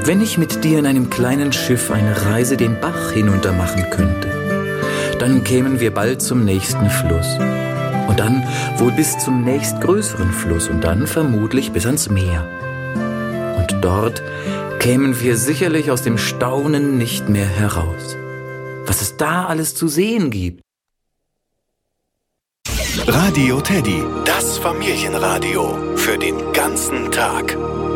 Wenn ich mit dir in einem kleinen Schiff eine Reise den Bach hinunter machen könnte, dann kämen wir bald zum nächsten Fluss. Und dann wohl bis zum nächstgrößeren Fluss und dann vermutlich bis ans Meer. Und dort kämen wir sicherlich aus dem Staunen nicht mehr heraus. Was es da alles zu sehen gibt. Radio Teddy, das Familienradio für den ganzen Tag.